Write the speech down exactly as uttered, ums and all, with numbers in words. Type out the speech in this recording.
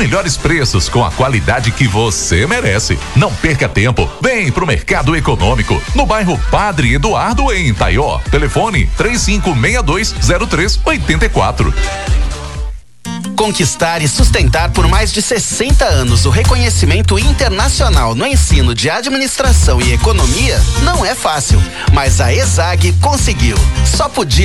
melhores preços com a qualidade que você merece. Não perca tempo. Vem pro Mercado Econômico, no bairro Padre Eduardo, em Itaió. Telefone três cinco seis dois zero três oito quatro. Conquistar e sustentar por mais de sessenta anos o reconhecimento internacional no ensino de administração e economia não é fácil, mas a ESAG conseguiu. Só podia